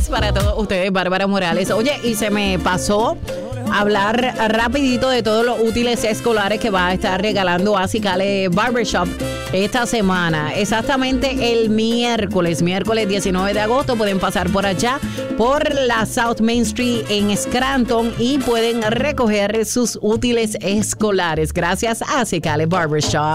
feliz para todos ustedes, Bárbara Morales. Oye, y se me pasó hablar rapidito de todos los útiles escolares que va a estar regalando Acicale Barbershop esta semana. Exactamente el miércoles 19 de agosto. Pueden pasar por allá, por la South Main Street en Scranton, y pueden recoger sus útiles escolares gracias a Acicale Barbershop.